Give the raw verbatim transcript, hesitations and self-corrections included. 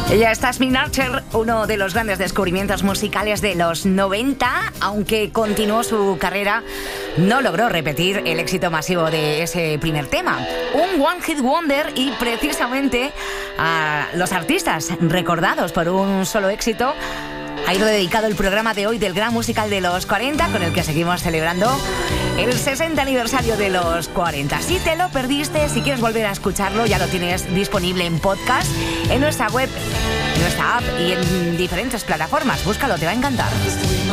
Ella es Tasmin Archer, uno de los grandes descubrimientos musicales de los noventa, aunque continuó su carrera, no logró repetir el éxito masivo de ese primer tema. Un One Hit Wonder, y precisamente a los artistas recordados por un solo éxito ha ido dedicado el programa de hoy del Gran Musical de los cuarenta, con el que seguimos celebrando el sesenta aniversario de los cuarenta. Si te lo perdiste, si quieres volver a escucharlo, ya lo tienes disponible en podcast, en nuestra web, en nuestra app y en diferentes plataformas. Búscalo, te va a encantar.